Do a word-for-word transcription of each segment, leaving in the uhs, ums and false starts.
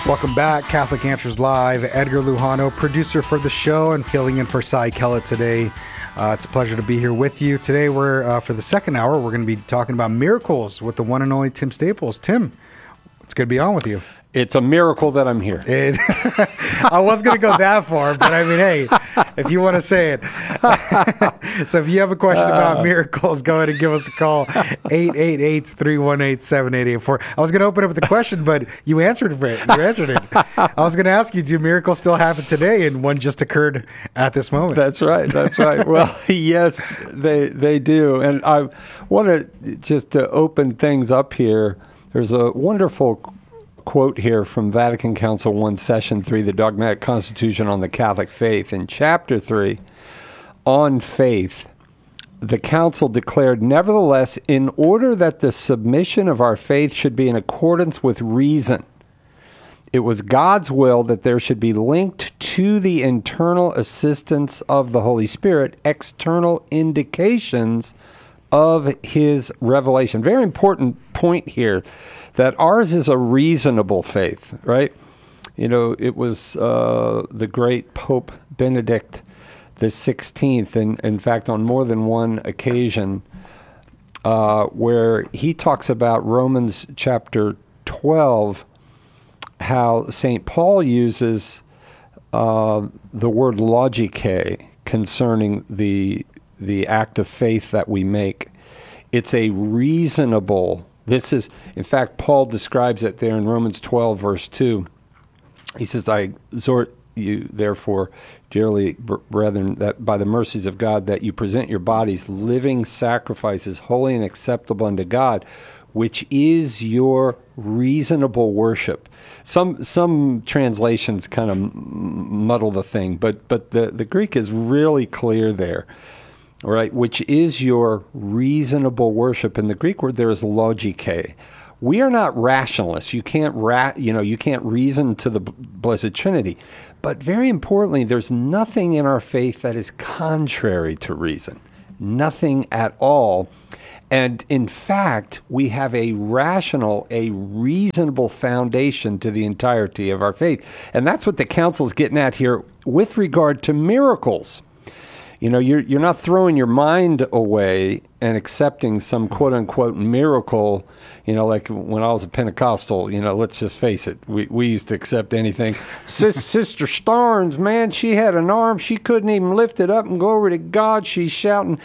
Welcome back, Catholic Answers Live. Edgar Lujano, producer for the show and filling in for Cy Kellett today. Uh, it's a pleasure to be here with you. Today, we're uh, for the second hour, we're going to be talking about miracles with the one and only Tim Staples. Tim, it's good to be on with you. It's a miracle that I'm here. It, I was going to go that far, but I mean, hey, if you want to say it. So if you have a question about uh, miracles, go ahead and give us a call, eight eight eight, three one eight, seven eight eight four. I was going to open up with the question, but you answered it. You answered it. I was going to ask you, do miracles still happen today? And one just occurred at this moment. That's right. That's right. Well, yes, they they do. And I want to just to open things up here. There's a wonderful quote here from Vatican Council one, Session three, the Dogmatic Constitution on the Catholic Faith. In Chapter three, on faith, the Council declared, nevertheless, in order that the submission of our faith should be in accordance with reason, it was God's will that there should be linked to the internal assistance of the Holy Spirit external indications of his revelation. Very important point here, that ours is a reasonable faith, right? You know, it was uh, the great Pope Benedict the sixteenth, and in fact, on more than one occasion, uh, where he talks about Romans chapter twelve, how Saint Paul uses uh, the word logike concerning the the act of faith that we make. It's a reasonable. This is, in fact, Paul describes it there in Romans twelve, verse two. He says, I exhort you, therefore, dearly brethren, that by the mercies of God, that you present your bodies living sacrifices, holy and acceptable unto God, which is your reasonable worship. Some some translations kind of muddle the thing, but but the, the Greek is really clear there. All right, which is your reasonable worship. In the Greek word, there is logike. We are not rationalists. You can't ra- you know, you can't reason to the Blessed Trinity. But very importantly, there's nothing in our faith that is contrary to reason. Nothing at all. And in fact, we have a rational, a reasonable foundation to the entirety of our faith. And that's what the Council's getting at here with regard to miracles. You know, you're you're not throwing your mind away and accepting some quote-unquote miracle, you know, like when I was a Pentecostal, you know, let's just face it, we, we used to accept anything. Sis, Sister Starnes, man, she had an arm, she couldn't even lift it up, and glory to God, she's shouting.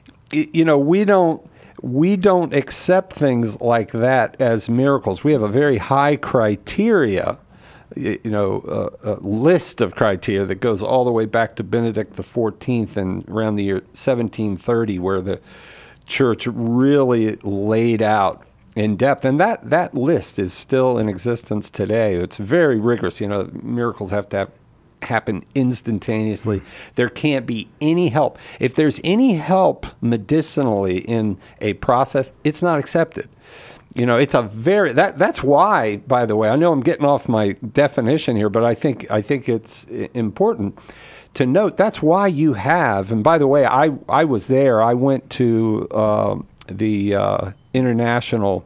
You know, we don't, we don't accept things like that as miracles. We have a very high criteria, you know, uh, a list of criteria that goes all the way back to Benedict the fourteenth and around the year seventeen thirty, where the Church really laid out in depth. And that, that list is still in existence today. It's very rigorous. You know, miracles have to have, happen instantaneously. There can't be any help. If there's any help medicinally in a process, it's not accepted. You know, it's a very that that's why, by the way, I know I'm getting off my definition here, but I think I think it's important to note that's why you have, and by the way, I, I was there. I went to uh, the uh, International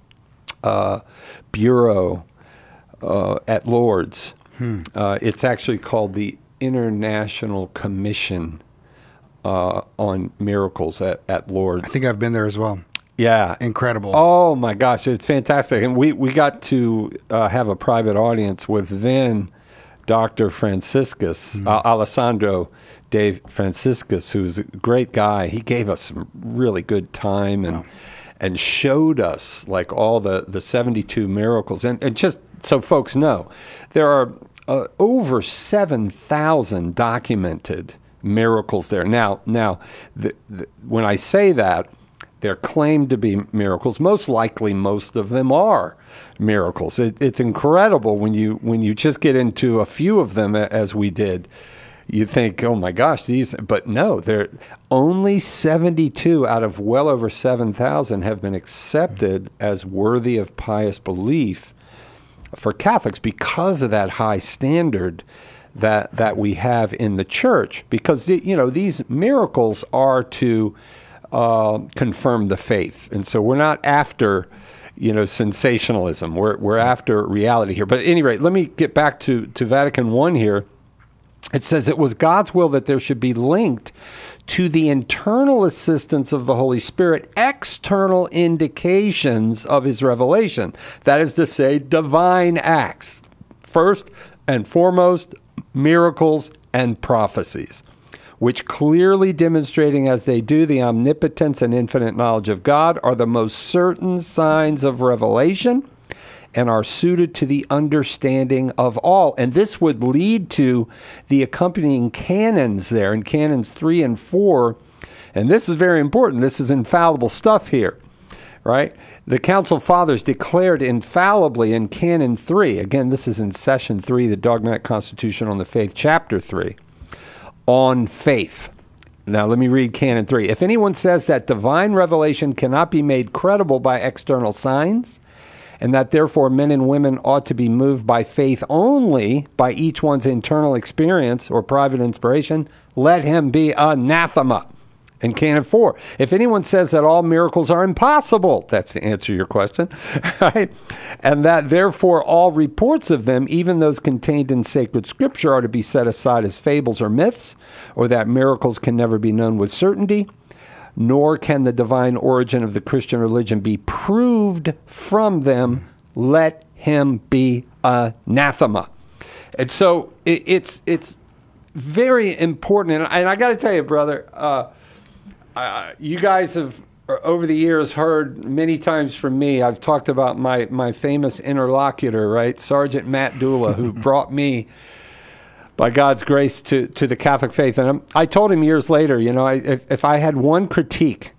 uh, Bureau uh, at Lourdes. Hmm. Uh, it's actually called the International Commission uh, on Miracles at, at Lourdes. I think I've been there as well. Yeah. Incredible. Oh, my gosh. It's fantastic. And we, we got to uh, have a private audience with then Doctor Franciscus, mm-hmm. uh, Alessandro de Franciscus, who's a great guy. He gave us some really good time and wow. and showed us like all the, the seventy-two miracles. And, and just so folks know, there are uh, over seven thousand documented miracles there. Now, now the, the, when I say that, they're claimed to be miracles. Most likely, most of them are miracles. It, it's incredible when you when you just get into a few of them, as we did. You think, oh my gosh, these. But no, they're only seventy-two out of well over seven thousand have been accepted as worthy of pious belief for Catholics because of that high standard that that we have in the Church. Because you know these miracles are to Uh, confirm the faith. And so we're not after, you know, sensationalism. We're we're after reality here. But at any rate, let me get back to, to Vatican One here. It says it was God's will that there should be linked to the internal assistance of the Holy Spirit external indications of his revelation. That is to say, divine acts. First and foremost, miracles and prophecies, which clearly demonstrating as they do the omnipotence and infinite knowledge of God, are the most certain signs of revelation and are suited to the understanding of all. And this would lead to the accompanying canons there in canons three and four. And this is very important. This is infallible stuff here, right? The Council Fathers declared infallibly in canon three, again, this is in session three, the Dogmatic Constitution on the Faith, chapter three, on faith. Now, let me read canon three. If anyone says that divine revelation cannot be made credible by external signs, and that therefore men and women ought to be moved by faith only by each one's internal experience or private inspiration, let him be anathema. In canon four, if anyone says that all miracles are impossible, that's to answer your question, right? And that therefore all reports of them, even those contained in sacred scripture, are to be set aside as fables or myths, or that miracles can never be known with certainty, nor can the divine origin of the Christian religion be proved from them, let him be anathema. And so it, it's it's very important. And, and I got to tell you, brother, uh, uh, you guys have, over the years, heard many times from me, I've talked about my, my famous interlocutor, right, Sergeant Matt Dula, who brought me, by God's grace, to, to the Catholic faith. And I'm, I told him years later, you know, I, if, if I had one critique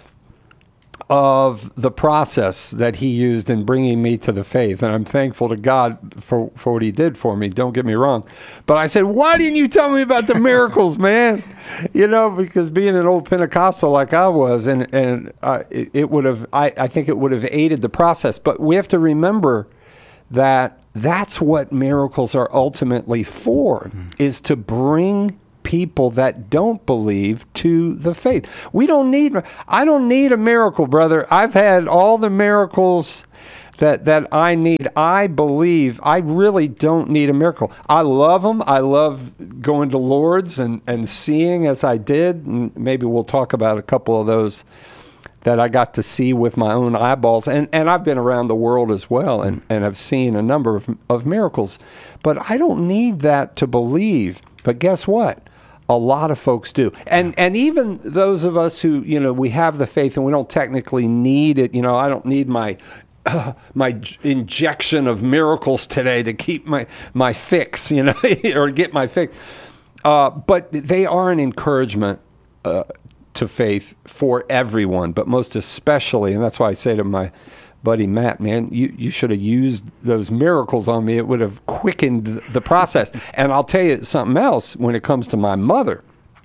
of the process that he used in bringing me to the faith, and I'm thankful to God for, for what he did for me, don't get me wrong. But I said, why didn't you tell me about the miracles, man? You know, because being an old Pentecostal like I was, and, and uh, it, it would have, I, I think it would have aided the process. But we have to remember that that's what miracles are ultimately for, mm-hmm. is to bring people that don't believe to the faith. We don't need, I don't need a miracle, brother. I've had all the miracles that, that I need. I believe I really don't need a miracle. I love them. I love going to Lourdes and, and seeing as I did. And maybe we'll talk about a couple of those that I got to see with my own eyeballs. And, and I've been around the world as well, and, and I've seen a number of, of miracles. But I don't need that to believe. But guess what? A lot of folks do. And and even those of us who, you know, we have the faith and we don't technically need it. You know, I don't need my uh, my injection of miracles today to keep my, my fix, you know, or get my fix. Uh, but they are an encouragement uh to faith for everyone, but most especially, and that's why I say to my buddy Matt, man, you, you should have used those miracles on me. It would have quickened the process. And I'll tell you something else when it comes to my mother.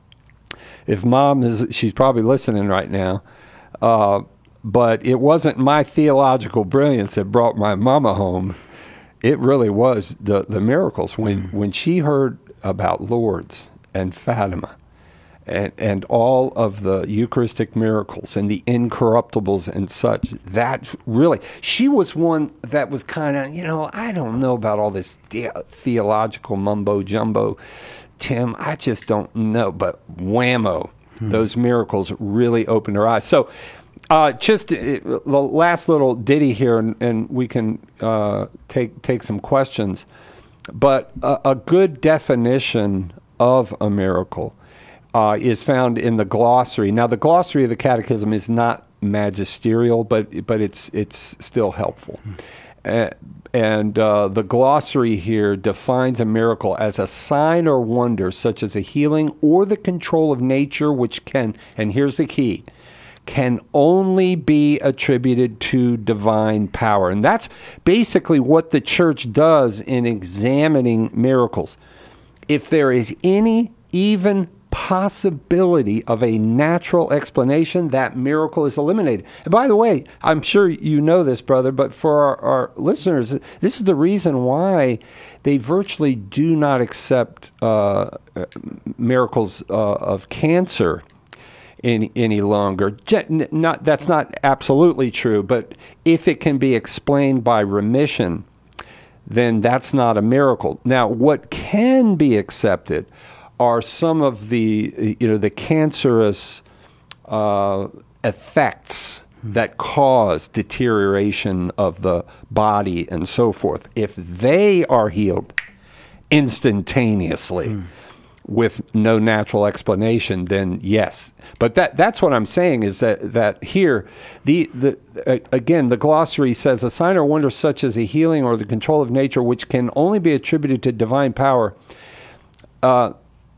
If mom is, she's probably listening right now, uh, but it wasn't my theological brilliance that brought my mama home. It really was the, the miracles. When, when she heard about Lourdes and Fatima, And, and all of the Eucharistic miracles and the incorruptibles and such, that really, she was one that was kind of, you know, I don't know about all this the- theological mumbo jumbo, Tim. I just don't know. But whammo, hmm. those miracles really opened her eyes. So uh, just uh, the last little ditty here, and, and we can uh, take, take some questions. But a, a good definition of a miracle Uh, is found in the glossary. Now, the glossary of the Catechism is not magisterial, but but it's it's still helpful. Mm. Uh, and uh, the glossary here defines a miracle as a sign or wonder, such as a healing or the control of nature, which can, and here's the key, can only be attributed to divine power. And that's basically what the Church does in examining miracles. If there is any even possibility of a natural explanation, that miracle is eliminated. And by the way, I'm sure you know this, brother, but for our, our listeners, this is the reason why they virtually do not accept uh, miracles uh, of cancer any, any longer. Gen- not, that's not absolutely true, but if it can be explained by remission, then that's not a miracle. Now, what can be accepted are some of the, you know, the cancerous uh, effects that cause deterioration of the body and so forth. If they are healed instantaneously mm. with no natural explanation, then yes. But that that's what I'm saying is that that here, the the uh, again, the glossary says a sign or wonder such as a healing or the control of nature, which can only be attributed to divine power. Uh,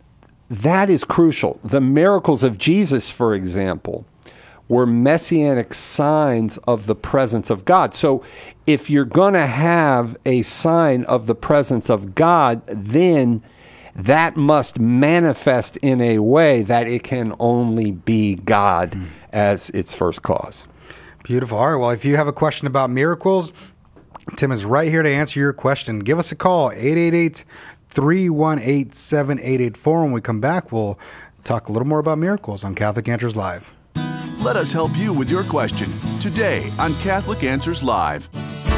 that is crucial. The miracles of Jesus, for example, were messianic signs of the presence of God. So if you're going to have a sign of the presence of God, then that must manifest in a way that it can only be God mm. as its first cause. Beautiful. All right. Well, if you have a question about miracles, Tim is right here to answer your question. Give us a call, eight eight eight, three one eight, seven eight eight four. When we come back, we'll talk a little more about miracles on Catholic Answers Live. Let us help you with your question today on Catholic Answers Live.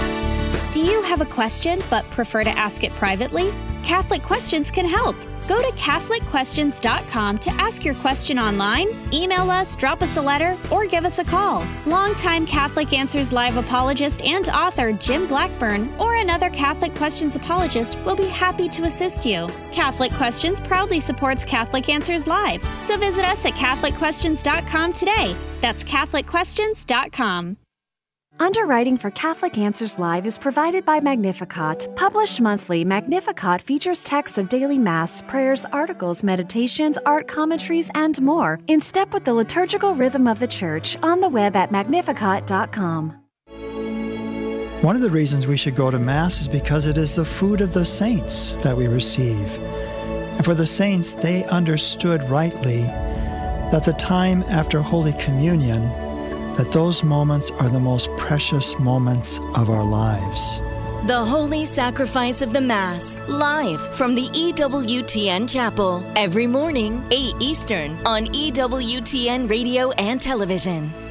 Do you have a question but prefer to ask it privately? Catholic Questions can help. Go to Catholic Questions dot com to ask your question online, email us, drop us a letter, or give us a call. Longtime Catholic Answers Live apologist and author Jim Blackburn or another Catholic Questions apologist will be happy to assist you. Catholic Questions proudly supports Catholic Answers Live, so visit us at Catholic Questions dot com today. That's Catholic Questions dot com. Underwriting for Catholic Answers Live is provided by Magnificat. Published monthly, Magnificat features texts of daily Mass, prayers, articles, meditations, art commentaries, and more, in step with the liturgical rhythm of the Church, on the web at Magnificat dot com. One of the reasons we should go to Mass is because it is the food of the saints that we receive. And for the saints, they understood rightly that the time after Holy Communion, that those moments are the most precious moments of our lives. The Holy Sacrifice of the Mass, live from the E W T N Chapel, every morning, eight Eastern, on E W T N Radio and Television.